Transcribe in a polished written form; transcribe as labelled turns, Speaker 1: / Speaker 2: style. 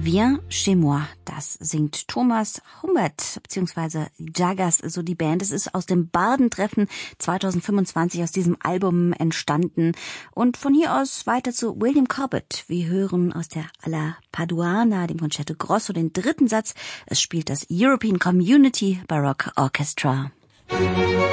Speaker 1: Viens chez moi, das singt Thomas Humbert bzw. Jaggers, so die Band. Es ist aus dem Bardentreffen 2025 aus diesem Album entstanden. Und von hier aus weiter zu William Corbett. Wir hören aus der Alla Paduana, dem Concerto Grosso, den dritten Satz. Es spielt das European Community Baroque Orchestra.